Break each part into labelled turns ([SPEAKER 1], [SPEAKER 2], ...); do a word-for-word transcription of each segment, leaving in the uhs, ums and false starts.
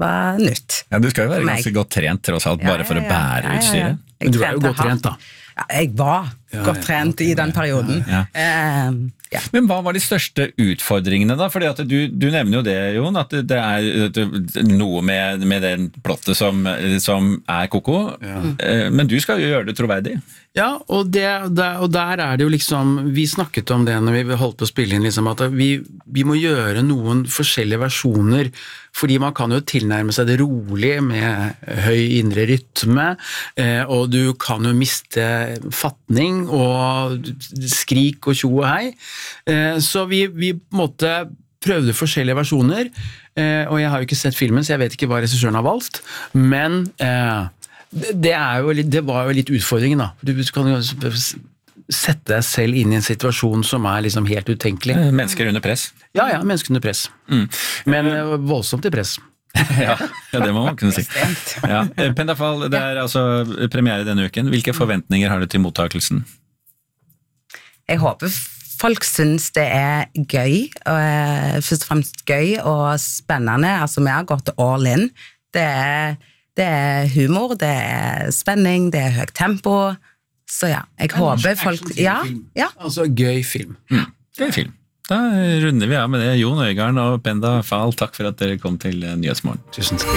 [SPEAKER 1] var nytt.
[SPEAKER 2] Ja, du skal jo være ganske godt trent, tross alt, bare for å bære utstyret.
[SPEAKER 3] Men du er jo godt trent, da.
[SPEAKER 1] Ja, jeg var ja, godt trent ja, okay. i den perioden.
[SPEAKER 2] Ja.
[SPEAKER 1] Eh, ja.
[SPEAKER 2] Men hva var de største utfordringene da? Fordi at du, du nevner jo det, Jon, at det er noe med, med den plottet som, som er koko, ja. eh, men du skal jo gjøre det troverdig.
[SPEAKER 3] Ja, og, det, der, og der er det jo liksom, vi snakket om det når vi holdt på å spille inn, liksom, at vi, vi må gjøre noen forskjellige versjoner, fordi man kan jo tilnærme seg det rolig med høy indre rytme, eh, og du kan jo miste fatning og skrik og tjo og hei. Eh, så vi, vi på en måte prøvde forskjellige versjoner, eh, og jeg har jo ikke sett filmen, så jeg vet ikke hva regissøren har valgt, men eh, det, er jo litt, det var jo litt utfordringen da. Du kan jo sette deg selv inn i en situasjon som er liksom helt utenkelig.
[SPEAKER 2] Mennesker under press.
[SPEAKER 3] Ja, ja, mennesker under press. Mm. Men voldsomt i press.
[SPEAKER 2] ja, ja, det må man kunne si. Ja. Pendafal, det er altså premiere denne uken. Hvilke forventninger har du til mottakelsen?
[SPEAKER 1] Jeg håper folk synes det er gøy, og først og fremst gøy og spennende. Altså, vi har gått all in. Det er Det er humor, det er spenning, det er høyt tempo, så ja, jeg ja, håper folk... Ja, ja.
[SPEAKER 3] Altså, gøy film.
[SPEAKER 2] Mm. Gøy film. Da runder vi av med det. Jon Øigarden og Pendafal, takk for at dere kom til Nyhetsmorgen.
[SPEAKER 3] Tusen takk.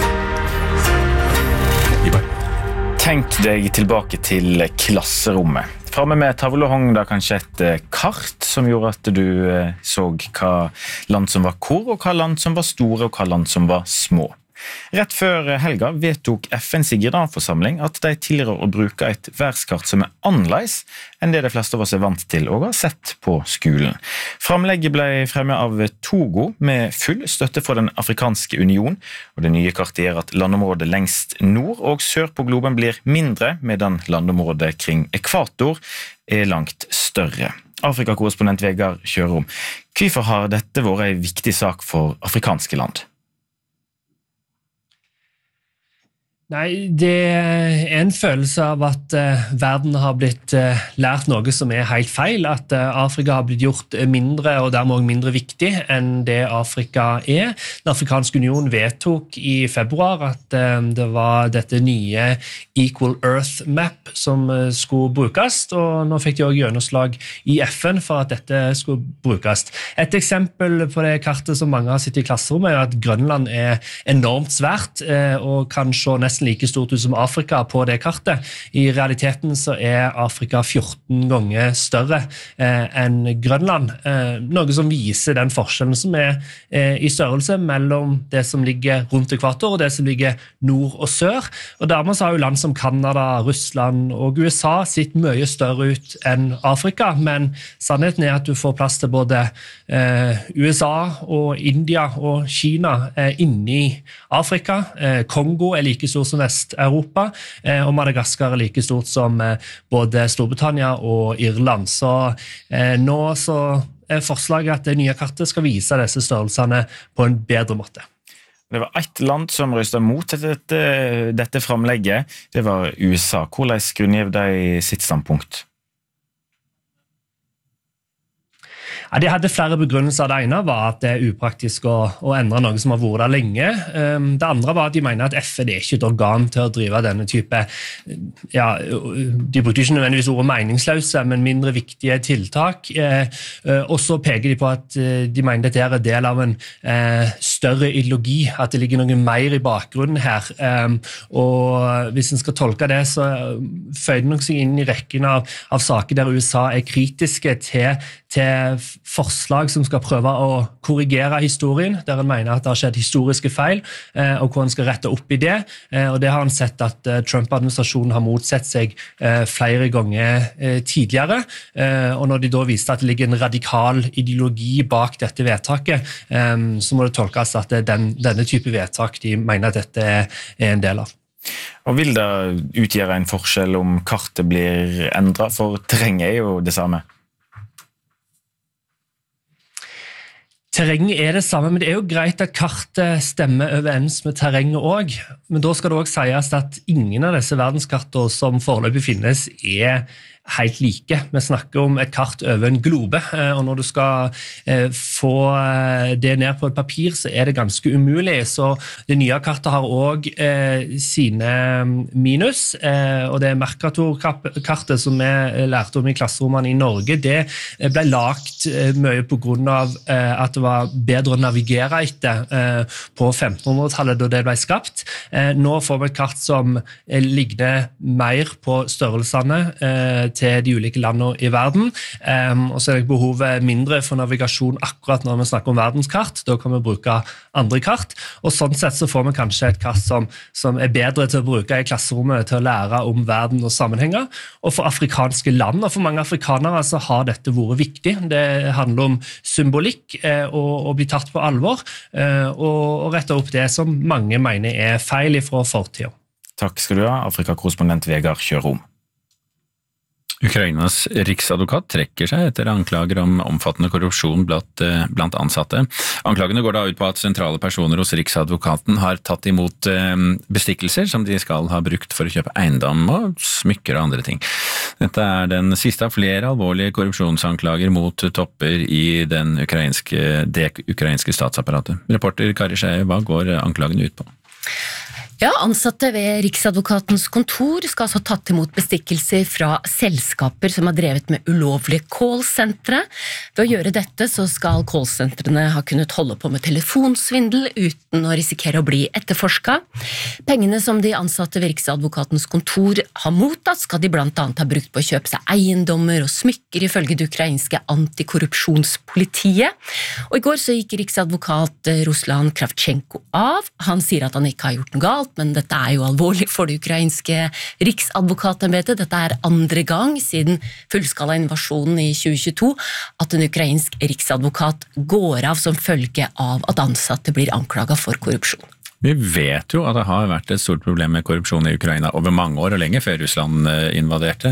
[SPEAKER 4] Tenk deg tilbake til klasserommet. Framme med tavle og hong da kanskje et kart som gjorde at du så hva land som var hvor, og hva land som var store, og hva land som var små. Rett før helga vedtok F N's generalforsamling at de tilrår å bruke et værskart som er annerledes enn det de fleste av oss er vant til og har sett på skolen. Framlegget ble fremmet av Togo med full støtte fra den afrikanske union, og det nye kartet gjør at landområdet lengst nord og sør på globen blir mindre, medan landområdet kring ekvator er langt større. Afrikakorrespondent Vegard Kjørom, hvorfor har dette vært en viktig sak for afrikanske land?
[SPEAKER 5] Nei, det er en følelse av at uh, verden har blitt uh, lært noe som er helt feil, at uh, Afrika har blitt gjort mindre og dermed også mindre viktig enn det Afrika er. Den afrikanske union vedtok i februar at uh, det var dette nye Equal Earth Map som uh, skulle brukes, og nå fikk de også gjennomslag i F N for at dette skulle brukes. Et eksempel på det kartet som mange har sett i klasserommet er at Grønland er enormt svært uh, og kan se nesten like stort ut som Afrika på det kartet. I realiteten så er Afrika fjorten ganger større eh, enn Grønland, eh, noe som viser den forskjellen som er eh, i størrelse mellom det som ligger rundt ekvator og det som ligger nord og sør. Og dermed så har jo land som Kanada, Russland og U S A sitt mye større ut enn Afrika, men sannheten er at du får plass til både eh, U S A og India og Kina eh, inni Afrika. Eh, Kongo er like stort som Vest-Europa, eh, og Madagaskar er like stort som eh, både Storbritannia og Irland. Så eh, nå så er forslaget at det nye kartet skal vise disse størrelsene på en bedre måte.
[SPEAKER 4] Det var ett land som røstet mot dette, dette framlegget. Det var U S A. Hvordan grunngjev de sitt standpunkt?
[SPEAKER 5] Ja, de hadde flere begrunnelser. Det ene var at det er upraktisk å, å endre noe som har vært der lenge. Det andre var at de mener at F N er ikke et organ til å drive denne type, ja, de brukte ikke nødvendigvis ordet meningsløse, men mindre viktige tiltak. Og så peker de på at de mener dette er en del av en større ideologi, at det ligger noe mer i bakgrunnen her. Og hvis en skal tolke det, så føyer det nok seg inn i rekken av, av saker der U S A er kritiske til, til forslag som skal prøve å korrigere historien, der en mener at det har skjedd historiske feil, og hvor en skal rette opp i det. Og det har en sett at Trump-administrasjonen har motsett seg flere ganger tidligere. Og når de da viste at det ligger en radikal ideologi bak dette vedtaket, så må det tolkes at det er den, denne type vedtak de mener at dette er en del av.
[SPEAKER 4] Og vil det utgjøre en forskjell om kartet blir endret, for terrenget er jo det samme?
[SPEAKER 5] Terrenget er det samme, men det er jo greit at kartet stemmer overens med terrenget også. Men da skal det også sies at ingen av disse verdenskartene som foreløpig finnes er helt like. Vi snakker om et kart over en globe, og når du skal få det ned på et papir, så er det ganske umulig. Så det nye kartet har også sine minus, og det Mercator-kartet som vi lærte om i klasserommene i Norge, det ble lagt mye på grunn av at det var bedre å navigere etter på femtenhundretallet da det ble skapt. Nå får vi et kart som ligner mer på størrelsene til de ulike landene i verden, og så er det behovet mindre for navigasjon akkurat når vi snakker om verdenskart. Da kan vi bruke andre kart, og sånn sett så får vi kanskje et kart som, som er bedre til å bruke i klasserommet til å lære om verden og sammenhenger. Og for afrikanske land, og for mange afrikanere, så har dette vært viktig. Det handler om symbolikk og, og bli tatt på alvor, og, og rette opp det som mange mener er feil fra fortiden.
[SPEAKER 4] Takk skal du ha, Afrika-korrespondent Vegard Kjørom.
[SPEAKER 2] Ukrainas riksadvokat trekker seg etter anklager om omfattende korrupsjon blant, blant ansatte. Anklagene går da ut på at sentrale personer hos riksadvokaten har tatt imot bestikkelser som de skal ha brukt for å kjøpe eiendom og smykker og andre ting. Dette er den siste av flere alvorlige korrupsjonsanklager mot topper i den ukrainske, det ukrainske statsapparatet. Reporter Kari Skeie, hva går anklagene ut på?
[SPEAKER 6] Ja, ansatte ved Riksadvokatens kontor skal altså tatt imot bestikkelser fra selskaper som har drevet med ulovlige callsentre. Ved å gjøre dette så skal callsentrene ha kunnet holde på med telefonsvindel uten å risikere å bli etterforsket. Pengene som de ansatte ved Riksadvokatens kontor har mottatt, skal de blant annet ha brukt på å kjøpe seg eiendommer og smykker ifølge det ukrainske antikorrupsjonspolitiet. Og i går så gikk riksadvokat Ruslan Kravchenko av. Han sier at han ikke har gjort noe galt, men dette er jo alvorlig for det ukrainske riksadvokatembetet. Dette er andre gang siden fullskala invasjonen i tjue tjueto at en ukrainsk riksadvokat går av som følge av at ansatte blir anklaget for korrupsjon.
[SPEAKER 2] Vi vet jo at det har vært et stort problem med korrupsjon i Ukraina over mange år og lenge før Russland invaderte.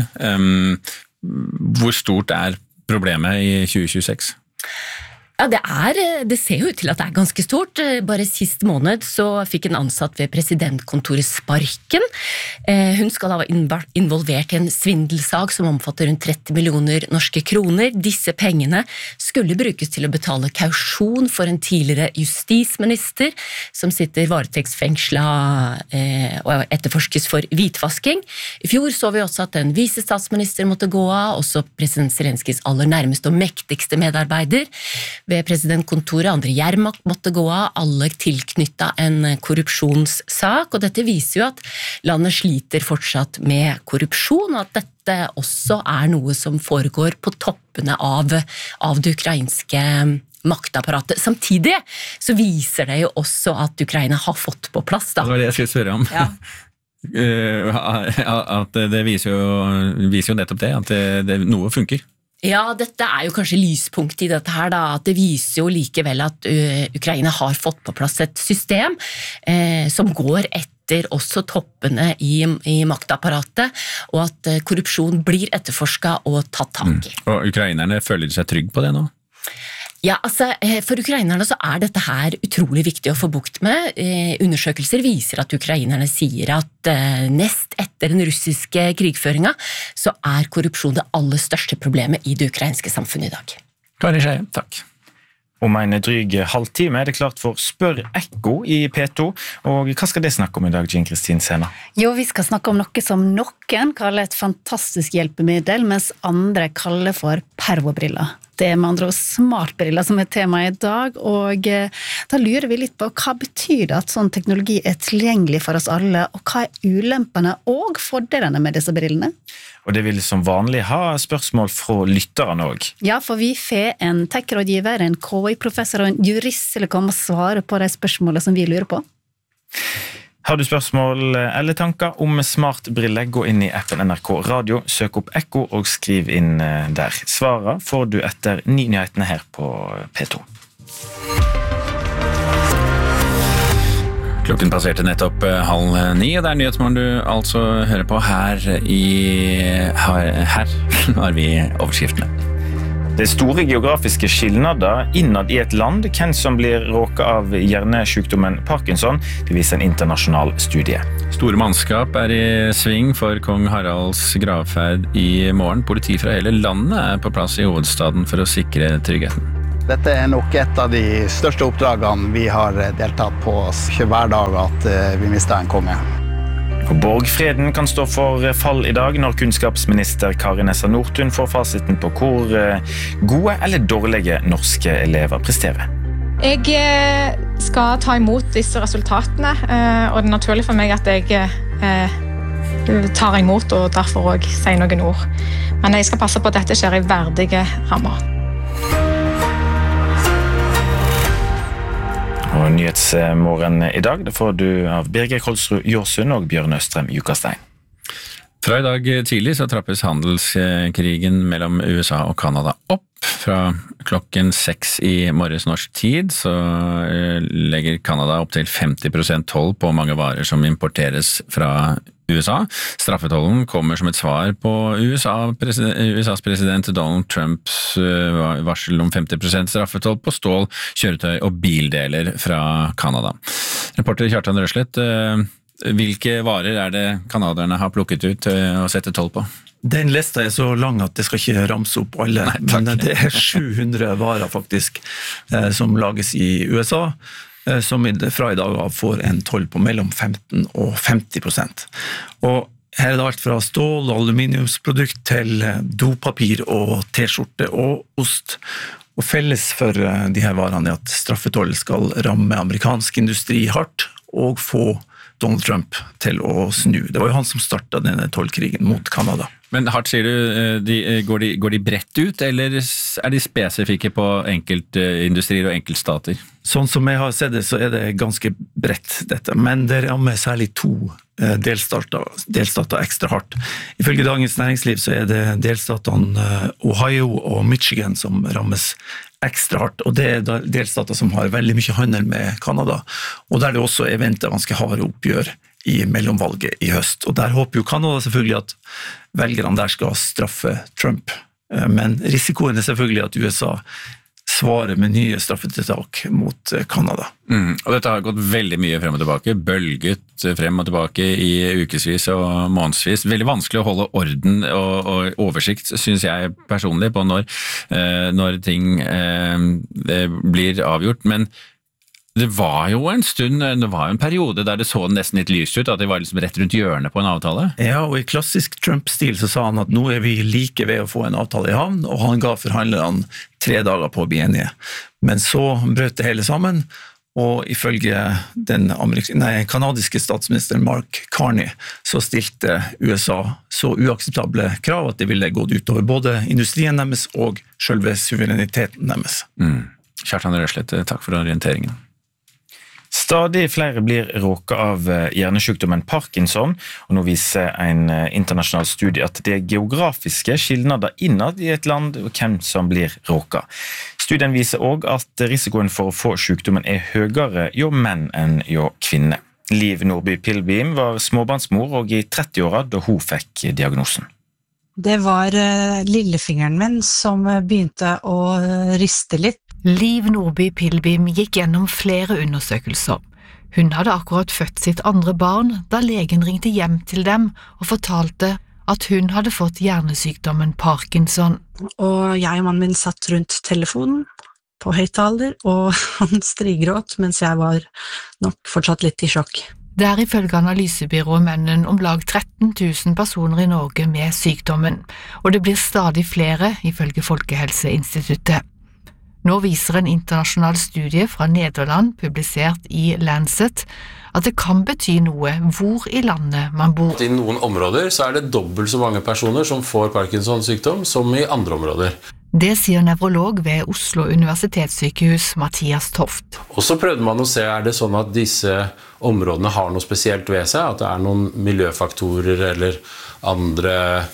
[SPEAKER 2] Hvor stort er problemet i tjue tjueseks?
[SPEAKER 6] Ja, det, er, det ser jo ut til at det er ganske stort. Bare sist måned så fikk en ansatt ved presidentkontoret sparken. Hun skal ha vært involvert i en svindelsak som omfatter rundt tretti millioner norske kroner. Disse pengene skulle brukes til å betale kausjon for en tidligere justisminister som sitter varetektsfengslet og etterforskes for hvitvasking. I fjor så vi også at en visestatsminister måtte gå av, også president Zelenskis aller nærmeste og mektigste medarbeider. Ved presidentkontoret, André Jermak måtte gå av, alle tilknyttet en korrupsjonssak, og dette viser jo at landet sliter fortsatt med korrupsjon, og at dette også er noe som foregår på toppene av, av det ukrainske maktapparatet. Samtidig så viser det jo også at Ukraina har fått på plass. Da.
[SPEAKER 2] Det var det jeg skulle spørre om. Ja. At det viser jo, viser jo nettopp det, at det, det, noe funker.
[SPEAKER 6] Ja, dette er jo kanskje lyspunkt i dette her da, at det viser jo likevel at uh, Ukraina har fått på plass et system eh, som går etter også toppene i, i maktapparatet, og at uh, korrupsjon blir etterforsket og tatt tak i.
[SPEAKER 2] Mm. Og ukrainerne føler seg trygg på det nå?
[SPEAKER 6] Ja, altså, for ukrainerne så er dette her utrolig viktig å få bukt med. Eh, undersøkelser viser at ukrainerne sier at eh, nest etter den russiske krigføringen så er korrupsjon det aller største problemet i det ukrainske samfunnet i dag.
[SPEAKER 2] Kari Skeie, takk.
[SPEAKER 4] Om en dryg halvtime er det klart for Spør Ekko i P to, og hva skal det snakke om i dag, Jean Kristin Sena?
[SPEAKER 7] Jo, vi skal snakke om noe som noen kaller et fantastisk hjelpemiddel, mens andre kaller for pervobriller. Det er med andre ord smartbriller som er tema i dag, og da lurer vi litt på hva betyr det at sånn teknologi er tilgjengelig for oss alle, og hva er ulempene og fordelene med disse brillene?
[SPEAKER 4] Og det vil som vanlig ha spørsmål fra lytterne også.
[SPEAKER 7] Ja, for vi får en tech-rådgiver, en K I-professor og en jurist til å komme og svare på de spørsmålene som vi lurer på.
[SPEAKER 4] Har du spørsmål eller tanker om smartbriller, gå inn i appen N R K Radio, søk opp Ekko og skriv inn der. Svaret får du etter ni nyhetene her på P to.
[SPEAKER 2] Klokken passerte nettopp halv ni, og det er Nyhetsmorgen du altså hører på her i... Her, her har vi overskriftene.
[SPEAKER 4] Det er store geografiske skillnader innad i et land, hvem som blir råket av hjernesykdommen Parkinson, det viser en internasjonal studie.
[SPEAKER 2] Store mannskap er i sving for kong Haralds gravferd i morgen. Politi fra hele landet er på plass i hovedstaden for å sikre tryggheten.
[SPEAKER 8] Dette er nok et av de største oppdragene vi har deltatt på hver dag at vi mister en konge.
[SPEAKER 4] Og borgfreden kan stå for fall i dag når kunnskapsminister Kari Nessa Nordtun får fasiten på hvor gode eller dårlige norske elever presterer.
[SPEAKER 9] Jeg skal ta imot disse resultatene, og det er naturlig for meg at jeg tar imot og derfor også sier noen ord. Men jeg skal passe på at dette skjer i verdige rammer.
[SPEAKER 4] Og Nyhetsmorgen i dag, det får du av Birger Kolsrud Jåsund og Bjørn Østrem Jukastein.
[SPEAKER 2] Fra i dag tidlig så trappes handelskrigen mellom U S A og Kanada opp. Fra klokken seks i morges norsk tid så legger Kanada opp til femti prosent toll på mange varer som importeres fra U S A. Straffetollen kommer som et svar på U S A, U S A's president Donald Trumps varsel om femti prosent straffetoll på stål, kjøretøy og bildeler fra Kanada. Reporter Kjartan Røslett, hvilke varer er det kanaderne har plukket ut og sette toll på?
[SPEAKER 10] Den lista er så lang at det skal ikke ramse opp alle, Nei, men det er sju hundre varer faktisk som lages i U S A, som fra i dag av får en toll på mellom femten og femti prosent. Og her er det alt fra stål og aluminiumsprodukt til dopapir og t-skjorte og ost. Og felles for de her varene er at straffetoll skal ramme amerikansk industri hardt og få Donald Trump til å snu. Det var jo han som startet denne tollkrigen mot Kanada.
[SPEAKER 2] Men hardt sier du, de, går, de, går de bredt ut, eller er de spesifikke på enkeltindustrier og enkeltstater?
[SPEAKER 10] Sånn som jeg har sett det, så er det ganske bredt dette, men det rammer særlig to delstater, delstater ekstra hardt. Ifølge Dagens Næringsliv så er det delstatene Ohio og Michigan som rammes ekstra hardt, og det er delstater som har veldig mye handel med Kanada, og der det også er ventet ganske harde oppgjør i mellomvalget i høst. Og der håper jo Kanada selvfølgelig at velgerne der skal straffe Trump, men risikoen er selvfølgelig at U S A svarer med nye straffetiltak mot Kanada.
[SPEAKER 2] Mm, og dette har gått veldig mye frem og tilbake, bølget frem og tilbake i ukesvis og månedsvis. Veldig vanskelig å holde orden og, og oversikt, synes jeg personlig, på når, eh, når ting eh, blir avgjort, men det var jo en stund, det var jo en periode der det så nesten litt lyst ut, at det var liksom rett rundt hjørnet på en avtale.
[SPEAKER 10] Ja, og i klassisk Trump-stil så sa han at nå er vi like ved å få en avtale i havn, og han ga forhandlerne tre dager på å bli enige. Men så brøt det hele sammen, og ifølge den nei, kanadiske statsministeren Mark Carney så stilte U S A så uakseptable krav at det ville gått utover både industrien deres og selve suvereniteten deres.
[SPEAKER 2] Mm. Kjartan Røslett, takk for orienteringen.
[SPEAKER 4] Stadig flere blir råket av hjernesykdommen Parkinson, og nå viser en internasjonal studie at det er geografiske skillnader innad i et land og hvem som blir råket. Studien viser også at risikoen for å få sykdommen er høyere jo menn enn jo kvinner. Liv Nordby Pilbeam var småbarnsmor og i trettiåra da hun fikk diagnosen.
[SPEAKER 11] Det var lillefingeren min som begynte å riste litt.
[SPEAKER 12] Liv Nordby Pilbeam gikk gjennom flere undersøkelser. Hun hadde akkurat født sitt andre barn da legen ringte hjem til dem og fortalte at hun hadde fått hjernesykdommen Parkinson.
[SPEAKER 11] Og jeg og mannen min satt rundt telefonen på høyttaler, og han strigråt mens jeg var nok fortsatt litt i sjokk.
[SPEAKER 12] Det er ifølge analysebyrået Mennen om lag tretten tusen personer i Norge med sykdommen, og det blir stadig flere ifølge Folkehelseinstituttet. Nå viser en internasjonal studie fra Nederland, publisert i Lancet, at det kan bety noe hvor i landet man bor.
[SPEAKER 13] I noen områder så er det dobbelt så mange personer som får Parkinsons sykdom som i andre områder.
[SPEAKER 12] Det sier nevrolog ved Oslo universitetssykehus Mathias Toft.
[SPEAKER 13] Og så prøvde man å se, er det sånn at disse områdene har noe spesielt ved seg, at det er noen miljøfaktorer eller andre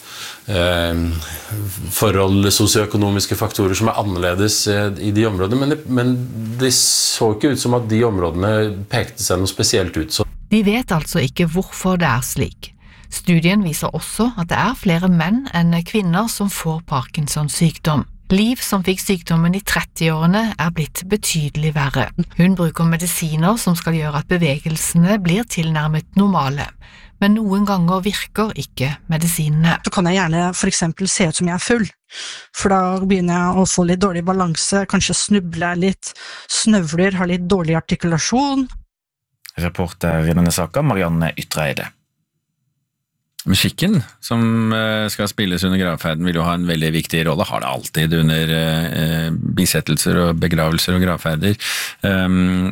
[SPEAKER 13] eh, forhold, sosioøkonomiske faktorer som er annerledes i de områdene, men det, men det så ikke ut som at de områdene pekte seg noe spesielt ut. Så.
[SPEAKER 12] Vi vet altså ikke hvorfor det er slik. Studien viser også at det er flere menn enn kvinner som får Parkinsons sykdom. Liv, som fikk sykdommen i trettiårene, er blitt betydelig verre. Hun bruker medisiner som skal gjøre at bevegelsene blir tilnærmet normale. Men noen ganger virker ikke medisinene.
[SPEAKER 11] Så kan jeg gjerne for eksempel se ut som jeg er full, for da begynner jeg å få litt dårlig balanse, kanskje snubler jeg litt, snøvler, har litt dårlig artikulasjon.
[SPEAKER 4] Reporter i denne saken, Marianne Ytreide.
[SPEAKER 2] Musikken som skal spilles under gravferden vil jo ha en veldig viktig rolle, har det alltid under eh, bisettelser og begravelser og gravferder. Um,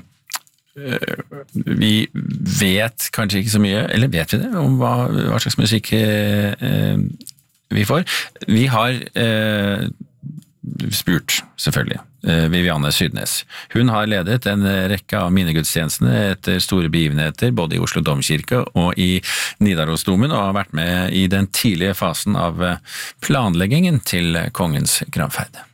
[SPEAKER 2] vi vet kanskje ikke så mye, eller vet vi det, om hva, hva slags musikk eh, vi får. Vi har eh, spurt, selvfølgelig, Viviane Sydnes. Hun har ledet en rekke av minnegudstjenestene etter store begivenheter, både i Oslo Domkirke og i Nidarosdomen, og har vært med i den tidlige fasen av planleggingen til kongens gravferd.